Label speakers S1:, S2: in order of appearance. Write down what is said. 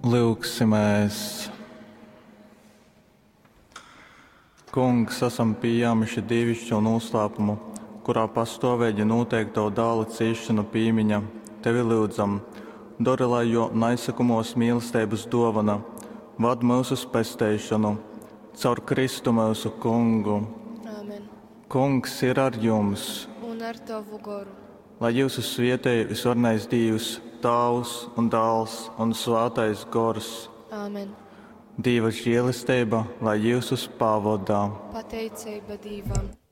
S1: Lūksimies. Kungs, esam pieņēmuši dievišķo noslēpumu, kurā pastāvēja noteikto dēla ciešanu pīmiņa. Tevi lūdzam, dori, lai jo neizsakumos mīlestības dāvana vad mūsu spēstēšanu caur Kristu mūsu Kungu.
S2: Āmen.
S1: Kungs ir ar jums,
S2: Un ar tavu goru.
S1: lai jūsu svētī visvarnais Dievs, Tēvs un Dēls un Svētais Gors.
S2: Āmen.
S1: Dieva žēlastība, lai jūs uz pavadā.
S2: Pateicība Dievam.